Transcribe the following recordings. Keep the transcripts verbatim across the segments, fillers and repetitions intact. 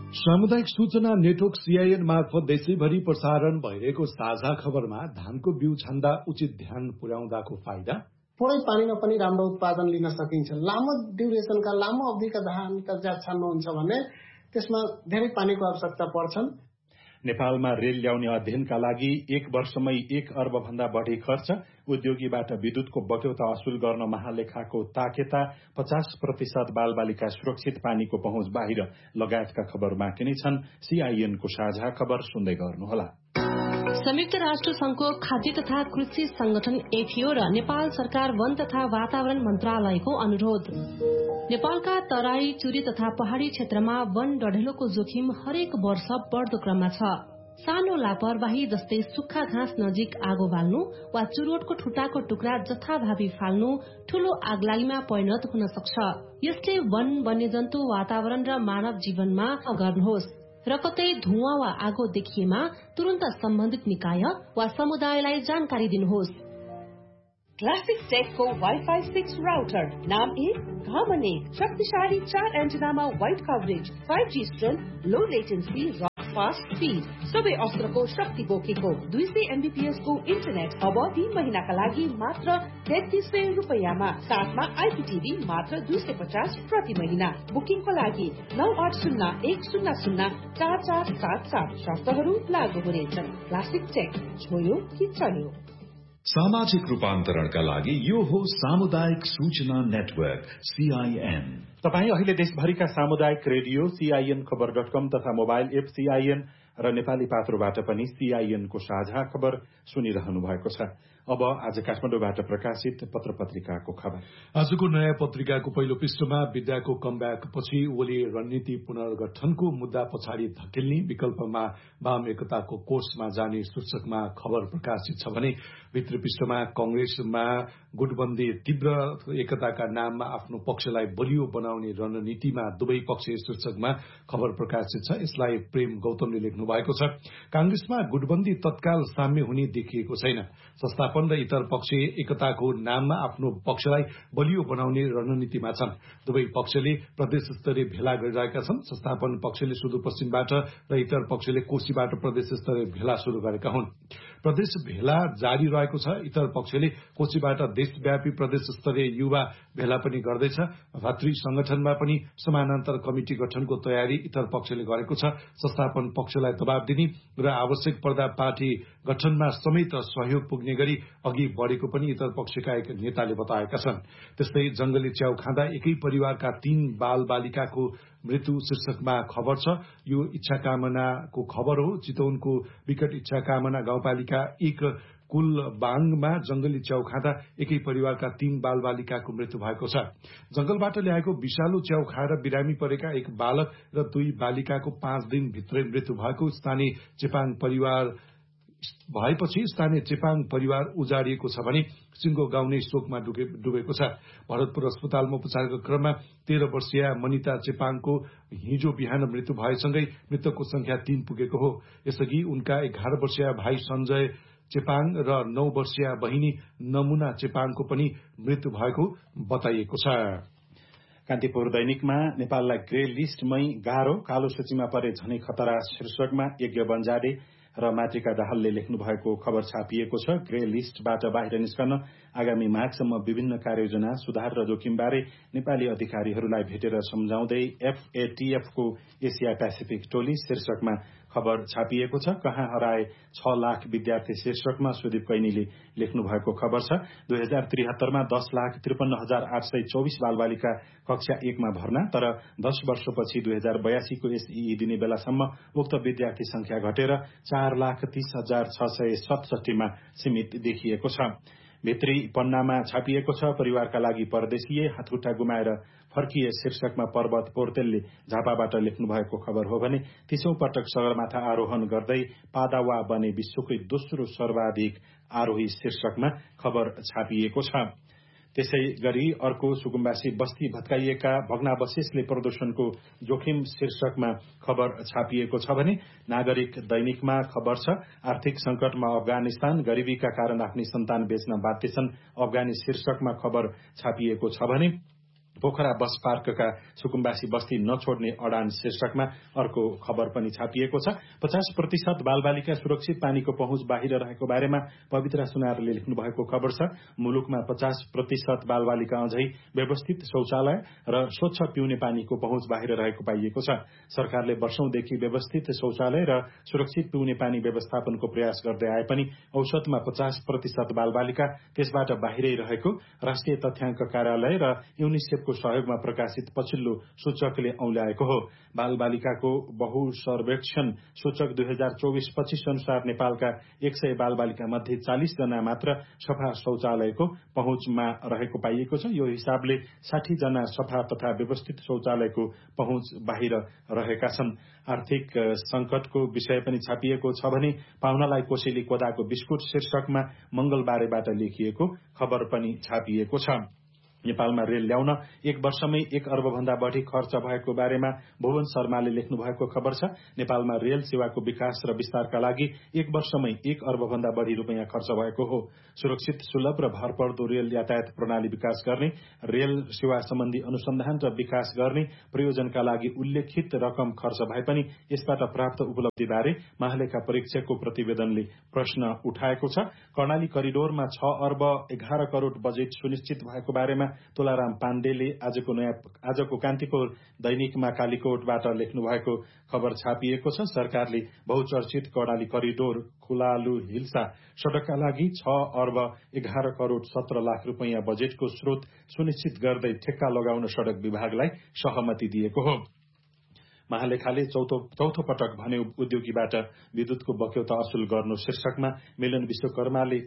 सामुदायिक सूचना network CIN मार्फत देशैभरि प्रसारण भइरहेको साझा खबरमा धानको बिउ छान्दा उचित ध्यान पुर्याउँदाको फाइदा, थोरै पानीमा पनि राम्रो उत्पादन लिन सकिन्छ। लामो ड्युरेसनका लामो अवधिका धानका जात छान्नुहुन्छ भने त्यसमा धेरै पानीको आवश्यकता पर्छन्। नेपालमा रेल ल्याउने अध्ययनका लागि एक वर्षमै एक अर्ब भन्दा बढी खर्च, उद्योगीबाट विद्युतको बक्यौता असुल गर्न महालेखाको ताकेता, पचास प्रतिशत बालबालिका सुरक्षित पानीको पहुँच बाहिर लगायतका खबर बाँकी नै छन्। सीआईएनको साझा खबर सुन्दै गर्नुहोला। संयुक्त राष्ट्र संघको खाद्य तथा कृषि संगठन एफएओ र नेपाल सरकार वन तथा वातावरण मन्त्रालयको अनुरोध। नेपालका तराई, चुरी तथा पहाड़ी क्षेत्रमा वन डढेलोको जोखिम हरेक वर्ष बढ़दो क्रममा छ। सानो लापरवाही जस्तै सुक्खा घाँस नजिक आगो बाल्नु वा चुरोटको ठुटाको टुक्रा जथाभावी फाल्नु ठूलो आगलागीमा परिणत हुन सक्छ। यसले वन, वन्यजन्तु, वातावरण र मानव जीवनमा गर्नुहोस् र कतै धुवाँ वा आगो देखिएमा तुरन्त सम्बन्धित निकाय वा समुदायलाई जानकारी दिनुहोस्। क्लासिक टेकको वाइफाई सिक्स राउटर नाम एक, घामन एक, शक्तिशाली चार एन्टेनामा wide coverage, five G strength, लो लेटेन्सी र फास्ट स्पीड, सबै अस्त्रको शक्ति बोकेको दुई सय एमबीपीएस को इन्टरनेट अब तीन महिनाका लागि मात्र तेत्तीस सय रुपियाँमा, साथमा आइपीटीभी मात्र दुई सय पचास प्रति महिना। बुकिङको लागि नौ आठ शून्य एक शून्य शून्य चार चार सात सात, शर्तहरू लागू हुनेछन्। क्लासिक टेक, छोयो कि चल्यो। सामाजिक रूपान्तरणका लागि यो हो सामुदायिक सूचना नेटवर्क सीआईएन। तपाईँ अहिले देशभरिका सामुदायिक रेडियो सीआईएन खबर डट कम तथा मोबाइल एप सीआईएन र नेपाली पात्रोबाट पनि सीआईएनको साझा खबर सुनिरहनु भएको छ। अब आज काठमाडौँबाट प्रकाशित पत्र पत्रिकाको खबर। आजको नयाँ पत्रिकाको पहिलो पृष्ठमा विद्याको कमब्याक पछि ओली रणनीति पुनर्गठनको मुद्दा पछाडि धकेल्ने विकल्पमा वाम एकताको कोर्समा जाने शीर्षकमा खबर प्रकाशित छ भने भित्री पृष्ठमा कंग्रेसमा गुटबन्दी तीव्र एकताका नाममा आफ्नो पक्षलाई बलियो बनाउने रणनीतिमा दुवै पक्ष शीर्षकमा खबर प्रकाशित छ। यसलाई प्रेम गौतमले लेख्नु भएको छ। कांग्रेसमा गुटबन्दी तत्काल साम्य हुने देखिएको छैन। संस्थापन र इतर पक्ष एकताको नाममा आफ्नो पक्षलाई बलियो बनाउने रणनीतिमा छन्। दुवै पक्षले प्रदेश स्तरीय भेला गरिरहेका छन्। संस्थापन पक्षले सुदूरपश्चिमबाट र इतर पक्षले कोशीबाट प्रदेश स्तरीय भेला शुरू गरेका हुन्। प्रदेश भेला जारी रहेको छ। इतर पक्षले कोशीबाट देशव्यापी प्रदेश स्तरीय युवा भेला पनि गर्दैछ। भातृ संगठनमा पनि समानान्तर कमिटी गठनको तयारी इतर पक्षले गरेको छ। संस्थापन पक्षलाई दबाव दिने र आवश्यक पर्दा पार्टी गठनमा समेत सहयोग पुग्ने गरी अघि बढ़ेको पनि इतर पक्षका एक नेताले बताएका छन्। त्यस्तै जंगली च्याउ खाँदा एकै परिवारका तीन बाल बालिकाको मृत्यु शीर्षकमा खबर छ। यो इच्छा कामनाको खबर हो। चितवनको विकट इच्छा कामना गाउँपालिका एक कुलबाङमा जंगली च्याउ खाँदा एकै परिवारका तीन बाल बालिकाको मृत्यु भएको छ। जंगलबाट ल्याएको विषालु च्याउ खाएर बिरामी परेका एक बालक र दुई बालिकाको पाँच दिन भित्रै मृत्यु भएको स्थानीय चेपाङ परिवार भएपछि स्थानीय चेपाङ परिवार उजाडिएको छ भने सिंगो गाउँ नै शोकमा डुबेको छ। भरतपुर अस्पतालमा उपचारको क्रममा तेह्र वर्षीय मनिता चेपाङको हिजो बिहान मृत्यु भएसँगै मृतकको संख्या तीन पुगेको हो। यसअघि उनका एघार वर्षीय भाइ सञ्जय चेपाङ र नौ वर्षीय बहिनी नमुना चेपाङको पनि मृत्यु भएको बताइएको छ। कान्तिपुर दैनिकमा नेपाललाई ग्रे लिस्टमै गाह्रो, कालो सूचीमा परे झनै खतरा शीर्षकमा यज्ञ बन्जाडे र मातृका दाहालले लेख्नु भएको खबर छापिएको छ। ग्रे लिस्टबाट बाहिर निस्कन आगामी माघसम्म विभिन्न कार्ययोजना, सुधार र जोखिमबारे नेपाली अधिकारीहरूलाई भेटेर सम्झाउँदै एफएटीएफको एसिया पेसिफिक टोली शीर्षकमा खबर छापिएको छ। कहाँ हराए छ लाख विद्यार्थी शीर्षकमा सुदीप कैनीले लेख्नु भएको खबर छ। दुई हजार त्रिहत्तरमा दस लाख त्रिपन्न हजार आठ सय चौबिस बालबालिका कक्षा एकमा भर्ना, तर दस वर्षपछि दुई हजार बयासीको एसईई दिने बेलासम्म उक्त विद्यार्थी संख्या घटेर चार लाख तीस हजार छ सय सतसठीमा सीमित देखिएको छ। भित्री पन्नामा छापिएको छ। परिवारका लागि परदेशीय हातखुट्टा गुमाएर फर्किए शीर्षकमा पर्वत पोर्तेलले झापाबाट लेख्नु भएको खबर हो भने तीसौं पटक सगरमाथा आरोहण गर्दै पादावा बने विश्वकै दोस्रो सर्वाधिक आरोही शीर्षकमा खबर छापिएको छ। त्यसै गरी अर्को सुकुम्बासी बस्ती भत्काइएका भग्नावशेषले प्रदूषणको जोखिम शीर्षकमा खबर छापिएको छ भने नागरिक दैनिकमा खबर छ। आर्थिक संकटमा अफगानिस्तान, गरिबीका कारण आफ्नी सन्तान बेच्न बाध्य छन् अफगानी शीर्षकमा खबर छापिएको छ भने पोखरा बस पार्कका सुकुम्बासी बस्ती नछोड्ने अडान शीर्षकमा अर्को खबर पनि छापिएको छ। पचास प्रतिशत बालबालिका सुरक्षित पानीको पहुँच बाहिर रहेको बारेमा पवित्रा सुनारले लेख्नु भएको खबर छ। मुलुकमा पचास प्रतिशत बालबालिका अझै व्यवस्थित शौचालय र स्वच्छ पिउने पानीको पहुँच बाहिर रहेको पाइएको छ। सरकारले वर्षौंदेखि व्यवस्थित शौचालय र सुरक्षित पिउने पानी व्यवस्थापनको प्रयास गर्दै आए पनि औसतमा पचास प्रतिशत बालबालिका त्यसबाट बाहिरै रहेको राष्ट्रिय तथ्याङ्क कार्यालय र युनिसेफको सहयोगमा प्रकाशित पछिल्लो सूचकले औल्याएको हो। बालबालिकाको बहुसर्वेक्षण सूचक दुई हजार चौबिस पच्चीस अनुसार नेपालका एक सय बालबालिका मध्ये चालिस जना मात्र सफा शौचालयको पहुँचमा रहेको पाइएको छ। यो हिसाबले साठी जना सफा तथा व्यवस्थित शौचालयको पहुँच बाहिर रहेका छन्। आर्थिक संकटको विषय पनि छापिएको छ भने पाहुनालाई कोसेली कोदाको बिस्कुट शीर्षकमा मंगलबारेबाट लेखिएको खबर पनि छापिएको छ। नेपालमा रेल ल्याउन एक वर्षमै एक अर्ब भन्दा बढ़ी खर्च भएको बारेमा भुवन शर्माले लेख्नु भएको खबर छ। नेपालमा रेल सेवाको विकास र विस्तारका लागि एक वर्षमै एक अर्ब भन्दा बढ़ी रुपैयाँ खर्च भएको हो। सुरक्षित, सुलभ र भरपर्दो रेल यातायात प्रणाली विकास गर्ने, रेल सेवा सम्बन्धी अनुसन्धान र विकास गर्ने प्रयोजनका लागि उल्लेखित रकम खर्च भए पनि यसबाट प्राप्त उपलब्धिबारे महालेखा परीक्षकको प्रतिवेदनले प्रश्न उठाएको छ। कर्णाली करिडोरमा छ अर्ब एघार करोड़ बजेट सुनिश्चित भएको बारेमा तुलाराम पाण्डेले आजको नयाँ आजको कान्तिपुर दैनिकमा कालीकोटबाट लेख्नु भएको खबर छापिएको छ। सरकारले बहुचर्चित कर्णाली करिडोर खुलालु हिल्सा सड़कका लागि छ अर्ब एघार करोड़ सत्र लाख रुपैयाँ बजेटको स्रोत सुनिश्चित गर्दै ठेक्का लगाउन सड़क विभागलाई सहमति दिएको हो। महालेखाले चौथो चौथो पटक भने उद्योगीबाट विद्युतको बक्यौता असुल गर्नु शीर्षकमा मिलन विश्वकर्माले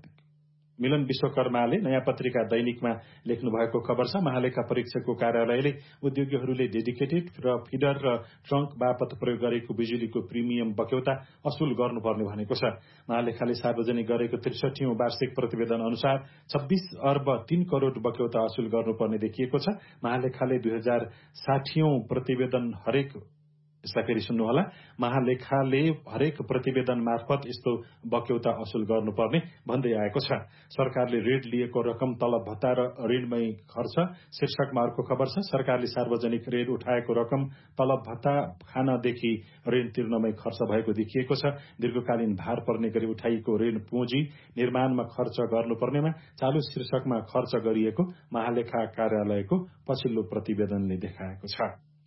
मिलन विश्वकर्माले नयाँ पत्रिका दैनिकमा लेख्नु भएको खबर छ। महालेखा परीक्षकको कार्यालयले उद्योगीहरूले डेडिकेटेड र फिडर र ट्रंक बापत प्रयोग गरेको बिजुलीको प्रिमियम बक्यौता असुल गर्नुपर्ने भनेको छ। महालेखाले सार्वजनिक गरेको त्रिसठीौं वार्षिक प्रतिवेदन अनुसार छब्बीस अर्ब तीन करोड़ बक्यौता असुल गर्नुपर्ने देखिएको छ। महालेखाले दुई हजार साठीौं प्रतिवेदन हरेक यसलाई फेरि सुन्नुहोला। महालेखाले हरेक प्रतिवेदन मार्फत यस्तो बक्यौता असुल गर्नुपर्ने भन्दै आएको छ। सरकारले ऋण लिएको रकम तलब भत्ता र ऋणमै खर्च शीर्षकमा अर्को खबर छ। सरकारले सार्वजनिक ऋण उठाएको रकम तलब भत्ता खानदेखि ऋण तिर्नमै खर्च भएको देखिएको छ। दीर्घकालीन भार पर्ने गरी उठाइएको ऋण पुँजी निर्माणमा खर्च गर्नुपर्नेमा चालू शीर्षकमा खर्च गरिएको महालेखा कार्यालयको पछिल्लो प्रतिवेदनले देखाएको छ।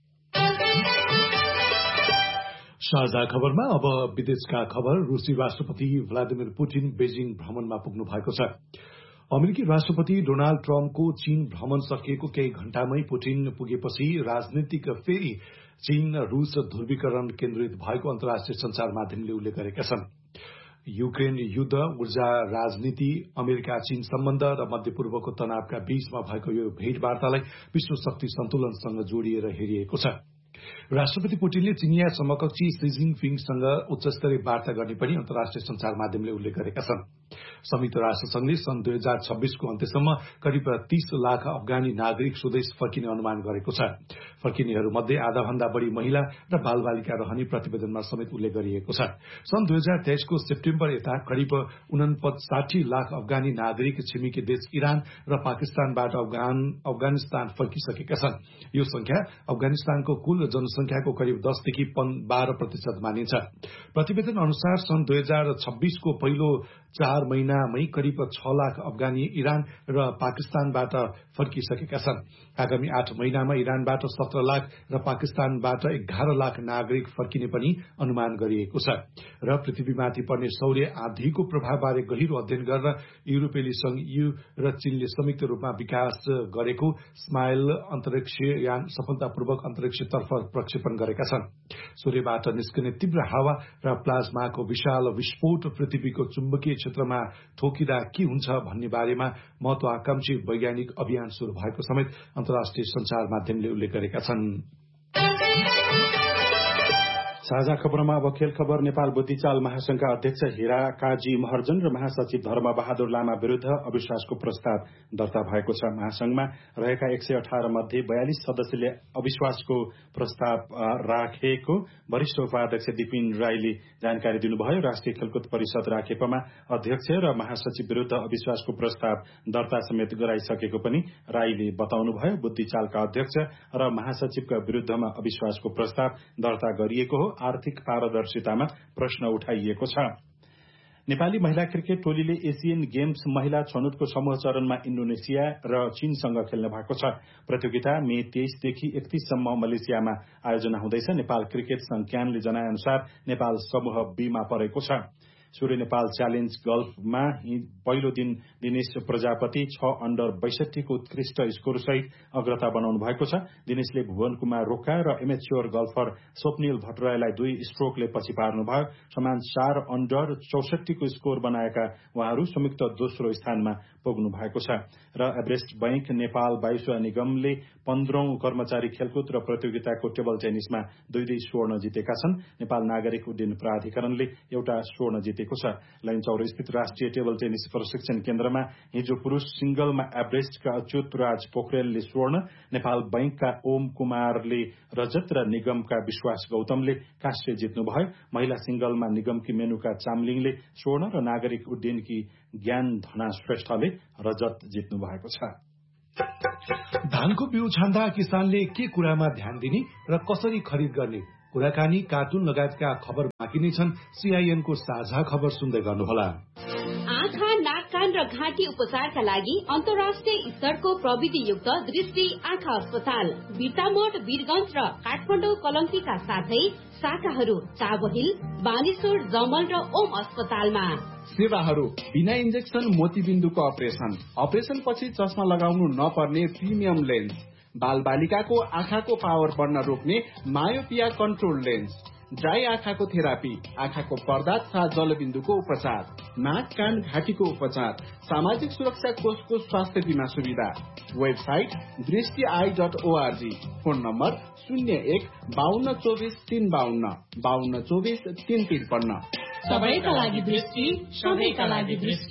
साझा खबरमा अब विदेशका खबर। रूसी राष्ट्रपति भ्लादिमिर पुटिन बेजिङ भ्रमणमा पुग्नु भएको छ। अमेरिकी राष्ट्रपति डोनाल्ड ट्रम्पको चीन भ्रमण सकिएको केही घण्टामै पुटिन पुगेपछि राजनीतिक फेरि चीन रूस ध्रुवीकरण केन्द्रित भएको अन्तर्राष्ट्रिय संचार माध्यमले उल्लेख गरेका छन्। युक्रेन युद्ध, ऊर्जा राजनीति, अमेरिका चीन सम्बन्ध र मध्यपूर्वको तनावका बीचमा भएको यो भेटवार्तालाई विश्व शक्ति सन्तुलनसँग जोडिएर हेरिएको छ। राष्ट्रपति पुटिनले चिनिया समकक्षी सी जिनपिङसँग उच्चस्तरीय वार्ता गर्ने पनि अन्तर्राष्ट्रिय संचार माध्यमले उल्लेख गरेका छन्। संयुक्त राष्ट्र संघले सन् दुई हजार छब्बीसको अन्त्यसम्म करिब तीस लाख अफगानी नागरिक स्वदेश फर्किने अनुमान गरेको छ। फर्किनेहरूमध्ये आधाभन्दा बढ़ी महिला र बालबालिका रहने प्रतिवेदनमा समेत उल्लेख गरिएको छ। सन् दुई हजार तेइसको सेप्टेम्बर यता करिब उनसाठी लाख अफगानी नागरिक छिमेकी देश इरान र पाकिस्तानबाट अफगान अफगानिस्तान फर्किसकेका छन्। यो संख्या अफगानिस्तानको कुल जनसंख्याको करिब दसदेखि बाह्र प्रतिशत मानिन्छ। प्रतिवेदन अनुसार सन् दुई हजार छब्बीसको पहिलो चार महिनामै करिब छ लाख अफगानी इरान र पाकिस्तानबाट फर्किसकेका छन्। आगामी आठ महिनामा इरानबाट सत्र लाख र पाकिस्तानबाट एघार लाख नागरिक फर्किने पनि अनुमान गरिएको छ। र पृथ्वीमाथि पर्ने सौर्य आँधीको प्रभावबारे गहिरो अध्ययन गरेर युरोपेली संघ ईयू र चीनले संयुक्त रूपमा विकास गरेको स्माइल अन्तरिक्ष यान सफलतापूर्वक अन्तरिक्षतर्फ प्रक्षेपण गरेका छन्। सूर्यबाट निस्कने तीव्र हावा र प्लाज्माको विशाल विस्फोट पृथ्वीको चुम्बकीय क्षेत्रमा ठोकिँदा के हुन्छ भन्ने बारेमा महत्वाकांक्षी वैज्ञानिक अभियान शुरू भएको समेत अन्तर्राष्ट्रिय संचार माध्यमले उल्लेख गरेका छन्। साझा खबरमा अब खेल खबर। नेपाल बुद्धिचाल महासंघका अध्यक्ष हिरा काजी महर्जन र महासचिव धर्म बहादुर लामा विरूद्ध अविश्वासको प्रस्ताव दर्ता भएको छ। महासंघमा रहेका एक सय अठार मध्ये बयालिस सदस्यले अविश्वासको प्रस्ताव राखेको वरिष्ठ उपाध्यक्ष दिपिन राईले जानकारी दिनुभयो। राष्ट्रिय खेलकुद परिषद राखेपमा अध्यक्ष र महासचिव विरूद्ध अविश्वासको प्रस्ताव दर्ता समेत गराइसकेको पनि राईले बताउनुभयो। बुद्धिचालका अध्यक्ष र महासचिवका विरूद्धमा अविश्वासको प्रस्ताव दर्ता गरिएको हो। आर्थिक पारदर्शितामा प्रश्न उठाइएको छ। नेपाली महिला क्रिकेट टोलीले एसियन गेम्स महिला छनौटको समूह चरणमा इन्डोनेसिया र चीनसँग खेल्ने भएको छ। प्रतियोगिता मे तेइसदेखि एकतीससम्म मलेसियामा आयोजना हुँदैछ। नेपाल क्रिकेट संघ क्यानले जनाए अनुसार नेपाल समूह बीमा परेको छ। सूर्य नेपाल च्यालेन्ज गल्फमा पहिलो दिन दिनेश प्रजापति छ अन्डर बैसठीको उत्कृष्ट स्कोरसहित अग्रता बनाउनु भएको छ। दिनेशले भुवन कुमार रोका र एमेच्योर गल्फर स्वप्निल भट्टराईलाई दुई स्ट्रोकले पछि पार्नुभयो। समान चार अन्डर चौसठीको स्कोर बनाएका उहाँहरू संयुक्त दोस्रो स्थानमा पुग्नु भएको छ। र एभरेस्ट बैंक नेपाल वायुसेवा निगमले पन्ध्रौं कर्मचारी खेलकुद र प्रतियोगिताको टेबल टेनिसमा दुई दुई स्वर्ण जितेका छन्। नेपाल नागरिक उड्डयन प्राधिकरणले एउटा स्वर्ण जितेको छ। लैनचौर स्थित राष्ट्रिय टेबल टेनिस प्रशिक्षण केन्द्रमा हिजो पुरूष सिंगलमा एभरेस्टका अच्युत राज पोखरेलले स्वर्ण, नेपाल बैंकका ओम कुमारले रजत र निगमका विश्वास गौतमले काँस्य जित्नुभयो। महिला सिंगलमा निगमकी मेनुका चामलिङले स्वर्ण र नागरिक उड्डयनकी ज्ञान धना श्रेष्ठले रजत जित्नु भएको छ। धानको बिउ छान्दा किसानले के कुरामा ध्यान दिने र कसरी खरिद गर्ने, कुराकानी, कार्टुन लगायतका खबर बाँकी नै छन्। सीआईएनको साझा खबर सुन्दै गर्नुहोला। आँखा, नाक, कान र घाँटी उपचारका लागि अन्तर्राष्ट्रिय स्तरको प्रविधियुक्त दृष्टि आँखा अस्पताल बिर्तामोड, वीरगंज र काठमाडौँ कलङ्कीका साथै शाखाहरू चाबहिल, बानेश्वर, जमल र ओम अस्पतालमा। सेवाहरू बिना इन्जेक्सन मोतीबिन्दुको अपरेसन, अपरेसन पछि चस्मा लगाउनु नपर्ने प्रिमियम लेन्स, बाल बालिकाको आँखाको पावर बढ्न रोक्ने मायोपिया कन्ट्रोल लेन्स, ड्राई आँखाको थेरापी, आँखाको पर्दा तथा जलबिन्दुको उपचार, नाक, कान, घाँटीको उपचार, सामाजिक सुरक्षा कोषको स्वास्थ्य बीमा सुविधा। वेबसाइट दृष्टि I dot ORG. Phone number शून्य एक बाहन्न चौबिस तीन बाहन्न बाहन्न चौबिस तीन त्रिपन्न। सबैका लागि दृष्टि, सबैका लागि दृष्टि।